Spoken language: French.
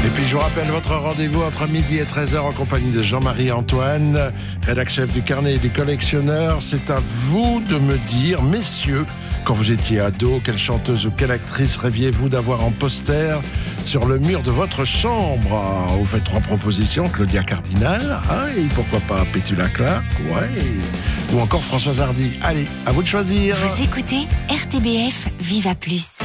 Et puis je vous rappelle votre rendez-vous entre midi et 13h en compagnie de Jean-Marie Antoine, rédacteur chef du Carnet et du Collectionneur. C'est à vous de me dire, messieurs, quand vous étiez ado, quelle chanteuse ou quelle actrice rêviez-vous d'avoir en poster sur le mur de votre chambre? Vous faites 3 propositions, Claudia Cardinal, et pourquoi pas Pétula Clark, ou encore Françoise Hardy. Allez, à vous de choisir. Vous écoutez RTBF Viva Plus.